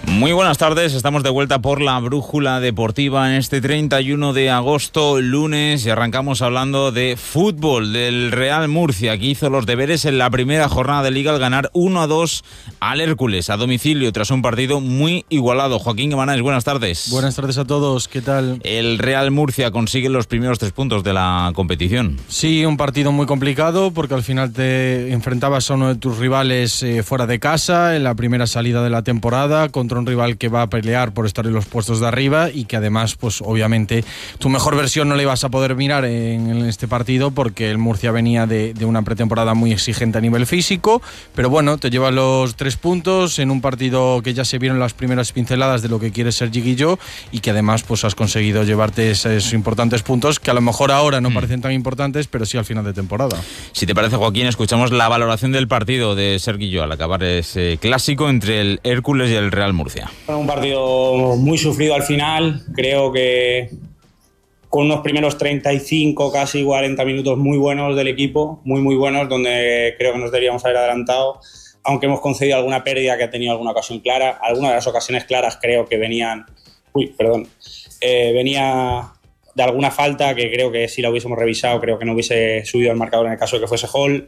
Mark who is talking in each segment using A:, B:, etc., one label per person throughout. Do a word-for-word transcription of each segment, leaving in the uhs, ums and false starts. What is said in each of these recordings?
A: Muy buenas tardes, estamos de vuelta por la Brújula Deportiva en este treinta y uno de agosto, lunes, y arrancamos hablando de fútbol, del Real Murcia, que hizo los deberes en la primera jornada de Liga al ganar uno a dos al Hércules a domicilio tras un partido muy igualado. Joaquín Guimarães, buenas tardes.
B: Buenas tardes a todos, ¿qué tal?
A: El Real Murcia consigue los primeros tres puntos de la competición.
B: Sí, un partido muy complicado porque al final te enfrentabas a uno de tus rivales eh, fuera de casa en la primera salida de la temporada contra un rival que va a pelear por estar en los puestos de arriba y que además, pues obviamente, tu mejor versión no la ibas a poder mirar en, en este partido porque el Murcia venía de, de una pretemporada muy exigente a nivel físico, pero bueno, te lleva los tres puntos en un partido que ya se vieron las primeras pinceladas de lo que quiere ser Jiguillo y que además pues has conseguido llevarte esos importantes puntos que a lo mejor ahora no mm. parecen tan importantes, pero sí al final de temporada.
A: Si te parece, Joaquín, escuchamos la valoración del partido de Serguillo al acabar ese clásico entre el Hércules y el Real Murcia.
C: Un partido muy sufrido al final, creo que con unos primeros treinta y cinco, casi cuarenta minutos muy buenos del equipo, muy muy buenos, donde creo que nos deberíamos haber adelantado, aunque hemos concedido alguna pérdida que ha tenido alguna ocasión clara. Algunas de las ocasiones claras creo que venían, uy, perdón, eh, venía de alguna falta que creo que si la hubiésemos revisado creo que no hubiese subido el marcador en el caso de que fuese gol.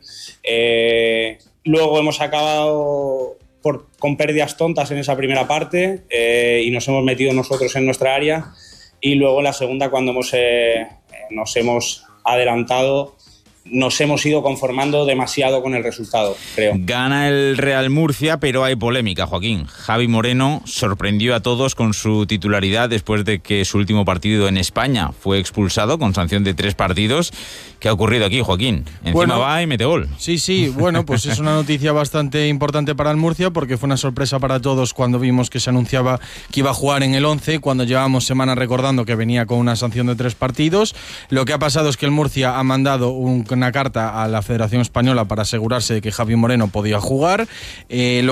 C: Eh, luego hemos acabado Por, con pérdidas tontas en esa primera parte eh, y nos hemos metido nosotros en nuestra área, y luego en la segunda, cuando hemos, eh, nos hemos adelantado, nos hemos ido conformando demasiado con el resultado, creo.
A: Gana el Real Murcia, pero hay polémica, Joaquín. Javi Moreno sorprendió a todos con su titularidad después de que su último partido en España fue expulsado con sanción de tres partidos. ¿Qué ha ocurrido aquí, Joaquín? Encima bueno, va y mete gol.
B: Sí, sí, bueno, pues es una noticia bastante importante para el Murcia porque fue una sorpresa para todos cuando vimos que se anunciaba que iba a jugar en el once, cuando llevábamos semanas recordando que venía con una sanción de tres partidos. Lo que ha pasado es que el Murcia ha mandado un, una carta a la Federación Española para asegurarse de que Javi Moreno podía jugar. Eh, lo